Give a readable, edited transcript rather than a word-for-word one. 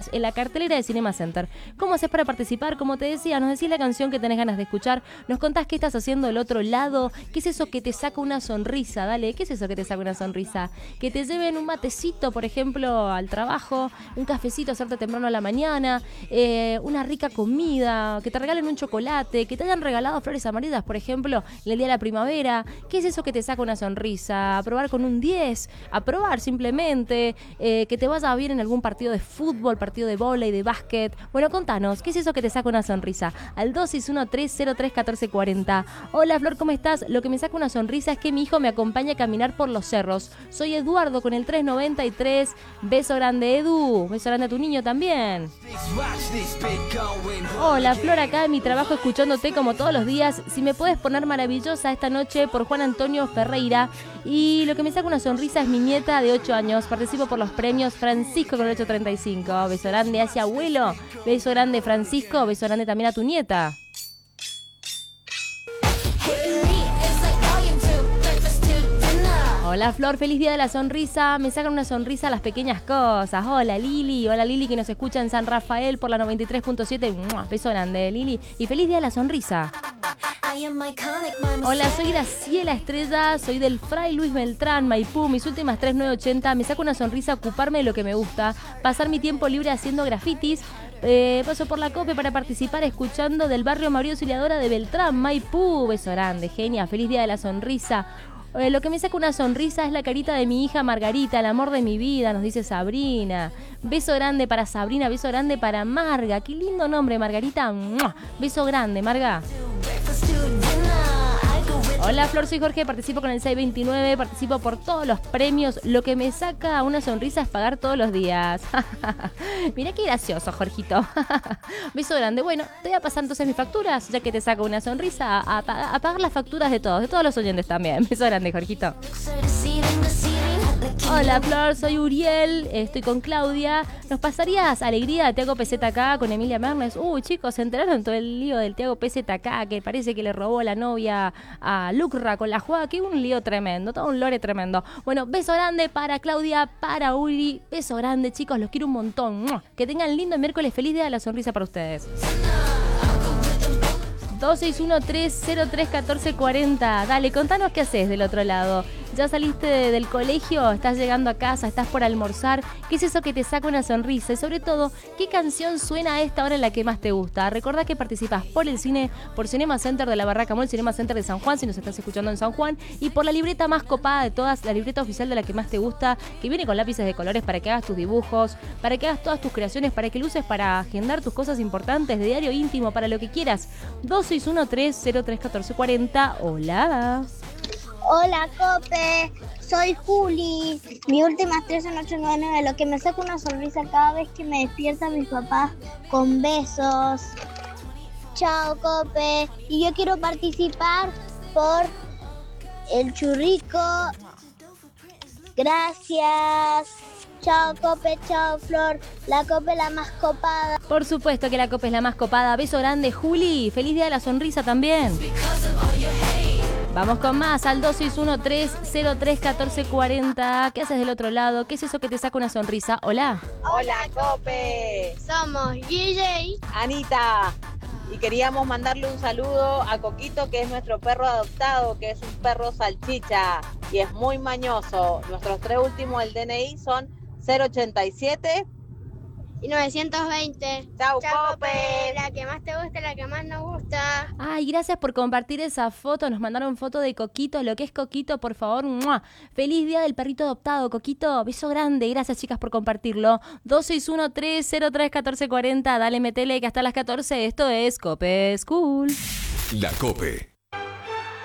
Match en la cartelera de Cinema Center. ¿Cómo haces para participar? Como te decía, nos decís la canción que tenés ganas de escuchar, nos contás qué estás haciendo del otro lado, qué es eso que te saca una sonrisa, dale, ¿qué es eso que te saca una sonrisa? Que te lleven un matecito, por ejemplo, al trabajo, un cafecito, hacerte temprano a la mañana, una rica comida, que te regalen un chocolate, que te hayan regalado flores amarillas, por ejemplo, en el día de la primavera. ¿Qué es eso que te saca una sonrisa? Aprobar con un 10, aprobar simplemente, que te vaya bien en algún partido de fútbol, partido de vóley, de básquet. Bueno, contanos, ¿qué es eso que te saca una sonrisa? Al 261-303-1440. Hola Flor, ¿cómo estás? Lo que me saca una sonrisa es que mi hijo me acompaña a caminar por los cerros. Soy Eduardo con el 393. Beso grande, Edu. Beso grande a tu niño también. Hola Flor, acá en mi trabajo escuchándote como todos los días. Si me puedes poner Maravillosa esta noche por Juan Antonio Ferreira. Y lo que me saca una sonrisa es mi nieta de 8 años. Participo por los premios Francisco con el 835. Beso grande hacia abuelo. Beso grande Francisco. Beso grande también a tu nieta. Hola Flor, feliz día de la sonrisa. Me sacan una sonrisa las pequeñas cosas. Hola Lili que nos escucha en San Rafael por la 93.7. Beso grande Lili y feliz día de la sonrisa. Hola, soy Graciela Estrella, soy del Fray Luis Beltrán, Maipú. Mis últimas 3980 me saca una sonrisa ocuparme de lo que me gusta, pasar mi tiempo libre haciendo grafitis. Paso por la COPE para participar escuchando del barrio María Auxiliadora de Beltrán, Maipú. Beso grande, genia, feliz día de la sonrisa. Lo que me saca una sonrisa es la carita de mi hija Margarita, el amor de mi vida, nos dice Sabrina. Beso grande para Sabrina, beso grande para Marga. Qué lindo nombre, Margarita. ¡Mua! Beso grande, Marga. Hola Flor, soy Jorge, participo con el 629, participo por todos los premios. Lo que me saca una sonrisa es pagar todos los días. Mirá qué gracioso, Jorgito. Beso grande. Bueno, te voy a pasar entonces mis facturas, ya que te saco una sonrisa, a pagar las facturas de todos los oyentes también. Beso grande, Jorgito. Hola Flor, soy Uriel, estoy con Claudia. ¿Nos pasarías alegría de Tiago PZK con Emilia Mernes? Chicos, ¿se enteraron todo el lío del Tiago PZK? Que parece que le robó la novia a Lucra con la jugada. Que un lío tremendo, todo un lore tremendo. Bueno, beso grande para Claudia, para Uri. Beso grande, chicos, los quiero un montón. Que tengan lindo miércoles, feliz día de la sonrisa para ustedes. 261-303-1440. Dale, contanos qué haces del otro lado. ¿Ya saliste del colegio? ¿Estás llegando a casa? ¿Estás por almorzar? ¿Qué es eso que te saca una sonrisa? Y sobre todo, ¿qué canción suena a esta hora en la que más te gusta? Recordá que participas por el cine, por Cinema Center de la Barraca Mall, Cinema Center de San Juan, si nos estás escuchando en San Juan, y por la libreta más copada de todas, la libreta oficial de la que más te gusta, que viene con lápices de colores para que hagas tus dibujos, para que hagas todas tus creaciones, para que luces para agendar tus cosas importantes, de diario íntimo, para lo que quieras. 261-303-1440. Hola. Hola, Cope. Soy Juli. Mi últimas 3 son 899. Lo que me saca una sonrisa cada vez que me despiertan mis papás con besos. Chao, Cope. Y yo quiero participar por el churrico. Gracias. Chao, Cope, chao, Flor. La Cope es la más copada. Por supuesto que la Cope es la más copada. Beso grande, Juli. Feliz día de la sonrisa también. Vamos con más al 261-303-1440. ¿Qué haces del otro lado? ¿Qué es eso que te saca una sonrisa? Hola. Hola, Cope. Somos Guille y Anita. Y queríamos mandarle un saludo a Coquito, que es nuestro perro adoptado, que es un perro salchicha y es muy mañoso. Nuestros 3 últimos del DNI son 087 y 920. Chau, Cope. La que más te gusta, la que más nos gusta. Ay, gracias por compartir esa foto. Nos mandaron foto de Coquito. Lo que es Coquito, por favor. ¡Mua! Feliz día del perrito adoptado, Coquito. Beso grande. Gracias, chicas, por compartirlo. 261-303-1440. Dale, metele que hasta las 14. Esto es Cope School. La Cope.